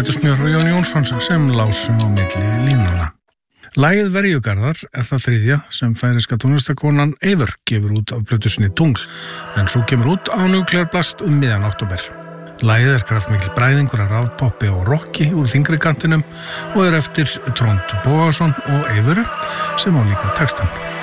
Hnetusmjör og Jón Jónsson sem lásu á milli línuna. Lagið Verjugarðar það þriðja sem færeyska tónlistakonan Eivör gefur út af plötu sinni Tungl, en svo kemur út á Nuclear Blast miðjan október. Lagið kraftmikil bræðingur af rafpoppi og rocki úr þyngri kantinum og eftir Trond Bogason og Eivöru sem á líka textan.